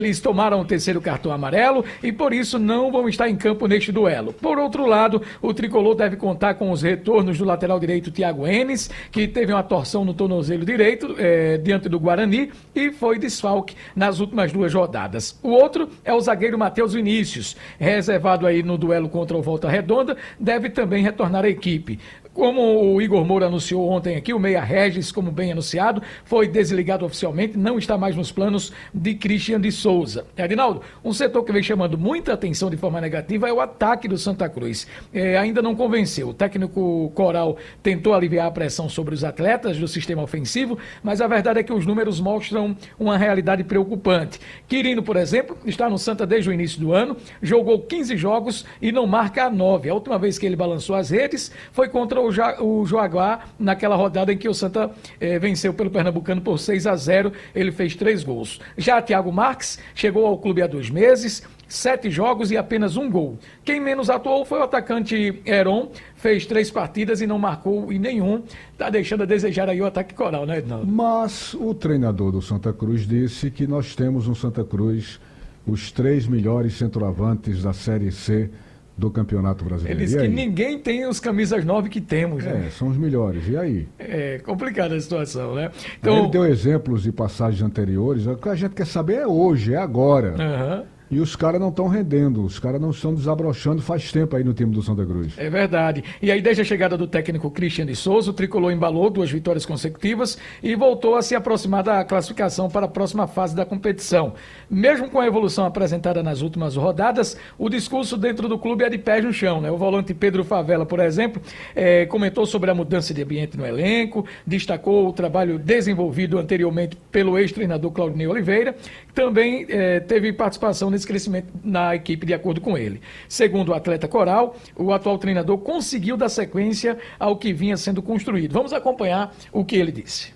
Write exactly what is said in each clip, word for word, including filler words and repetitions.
Eles tomaram o terceiro cartão amarelo e por isso não vão estar em campo neste duelo. Por outro lado, o tricolor deve contar com os retornos do lateral direito Thiago Enes, que teve uma torção no tornozelo direito eh, diante do Guarani e foi desfalque nas últimas duas rodadas. O outro é o zagueiro Matheus Vinícius, reservado aí no duelo contra o Volta Redonda, deve também retornar à equipe. Como o Igor Moura anunciou ontem aqui, o Meia Regis, como bem anunciado, foi desligado oficialmente, não está mais nos planos de Christian de Souza. Adinaldo, um setor que vem chamando muita atenção de forma negativa é o ataque do Santa Cruz. É, ainda não convenceu. O técnico Coral tentou aliviar a pressão sobre os atletas do sistema ofensivo, mas a verdade é que os números mostram uma realidade preocupante. Quirino, por exemplo, está no Santa desde o início do ano, jogou quinze jogos e não marca nove. A última vez que ele balançou as redes foi contra o, ja, o Joaguá, naquela rodada em que o Santa eh, venceu pelo Pernambucano por seis a zero, ele fez três gols. Já Thiago Marques chegou ao clube há dois meses, sete jogos e apenas um gol. Quem menos atuou foi o atacante Heron, fez três partidas e não marcou em nenhum. Está deixando a desejar aí o ataque Coral, né, Ednaldo? Mas o treinador do Santa Cruz disse que nós temos no Santa Cruz os três melhores centroavantes da Série C do Campeonato Brasileiro. Ele disse que ninguém tem os camisas nove que temos, né? É, são os melhores. E aí? É complicada a situação, né? Então... Ele deu exemplos de passagens anteriores. O que a gente quer saber é hoje, é agora. Aham. E os caras não estão rendendo, os caras não estão desabrochando faz tempo aí no time do Santa Cruz. É verdade. E aí, desde a chegada do técnico Christian de Souza, o tricolor embalou duas vitórias consecutivas e voltou a se aproximar da classificação para a próxima fase da competição. Mesmo com a evolução apresentada nas últimas rodadas, o discurso dentro do clube é de pés no chão, né? O volante Pedro Favela, por exemplo, é, comentou sobre a mudança de ambiente no elenco, destacou o trabalho desenvolvido anteriormente pelo ex-treinador Claudinei Oliveira, que também é, teve participação nesse crescimento na equipe, de acordo com ele. Segundo o atleta Coral, o atual treinador conseguiu dar sequência ao que vinha sendo construído. Vamos acompanhar o que ele disse.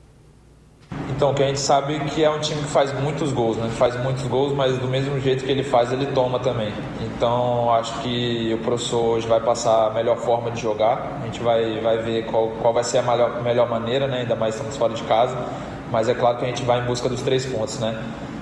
Então, o que a gente sabe é que é um time que faz muitos gols, né? Faz muitos gols, mas do mesmo jeito que ele faz, ele toma também. Então, acho que o professor hoje vai passar a melhor forma de jogar. A gente vai, vai ver qual, qual vai ser a melhor, melhor maneira, né? Ainda mais estamos fora de casa. Mas é claro que a gente vai em busca dos três pontos, né?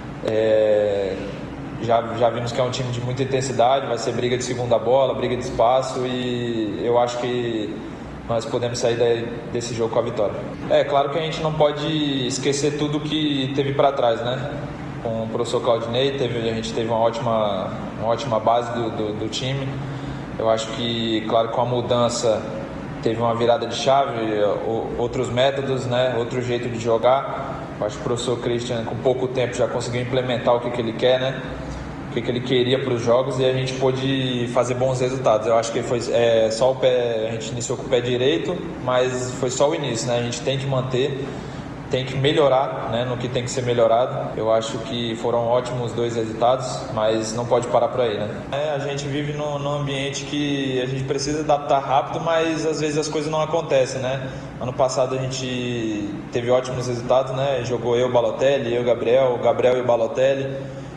É... Já, já vimos que é um time de muita intensidade, vai ser briga de segunda bola, briga de espaço e eu acho que nós podemos sair daí, desse jogo com a vitória. É claro que a gente não pode esquecer tudo que teve para trás, né? Com o professor Claudinei, teve, a gente teve uma ótima, uma ótima base do, do, do time. Eu acho que, claro, com a mudança teve uma virada de chave, outros métodos, né? Outro jeito de jogar. Eu acho que o professor Christian, com pouco tempo, já conseguiu implementar o que, que ele quer, né? O que, que ele queria para os jogos e a gente pôde fazer bons resultados. Eu acho que foi é, só o pé, a gente iniciou com o pé direito, mas foi só o início, né? A gente tem que manter, tem que melhorar, né, no que tem que ser melhorado. Eu acho que foram ótimos dois resultados, mas não pode parar por aí, né? É, a gente vive num, num ambiente que a gente precisa adaptar rápido, mas às vezes as coisas não acontecem, né? Ano passado a gente teve ótimos resultados, né? Jogou eu, o Balotelli, eu, o Gabriel, o Gabriel e o Balotelli.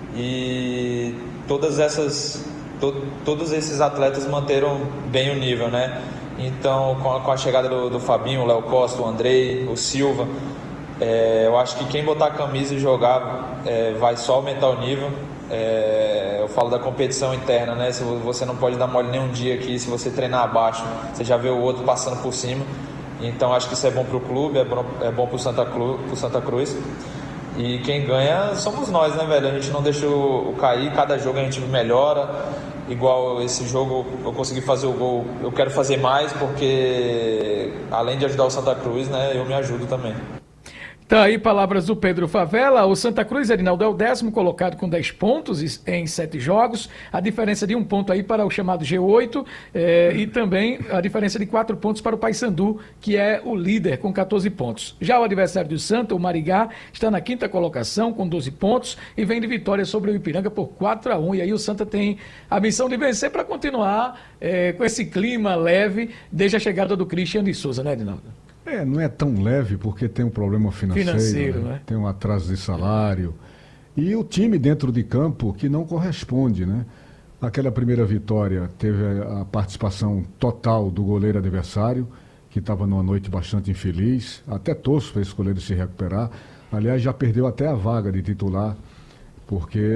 E todas essas, to, todos esses atletas manteram bem o nível, né? Então, com a, com a chegada do, do Fabinho, o Léo Costa, o Andrei, o Silva, é, eu acho que quem botar a camisa e jogar é, vai só aumentar o nível. É, eu falo da competição interna, né? Se você não pode dar mole nem um dia aqui, se você treinar abaixo, você já vê o outro passando por cima. Então, acho que isso é bom para o clube, é bom, é bom para o Santa Cruz, pro Santa Cruz. E quem ganha somos nós, né, velho? A gente não deixa o cair, cada jogo a gente melhora. Igual esse jogo eu consegui fazer o gol, eu quero fazer mais, porque além de ajudar o Santa Cruz, né, eu me ajudo também. Tá aí palavras do Pedro Favela. O Santa Cruz, Edinaldo, é o décimo colocado com dez pontos em sete jogos. A diferença de um ponto aí para o chamado G oito eh, e também a diferença de quatro pontos para o Paysandu, que é o líder com quatorze pontos. Já o adversário do Santa, o Marigá, está na quinta colocação com doze pontos e vem de vitória sobre o Ipiranga por quatro a um. E aí o Santa tem a missão de vencer para continuar eh, com esse clima leve desde a chegada do Christian de Souza, né, Edinaldo? É, não é tão leve porque tem um problema financeiro, financeiro né? Né? Tem um atraso de salário. E o time dentro de campo que não corresponde, né? Aquela primeira vitória teve a participação total do goleiro adversário, que estava numa noite bastante infeliz. Até torço para esse goleiro se recuperar. Aliás, já perdeu até a vaga de titular porque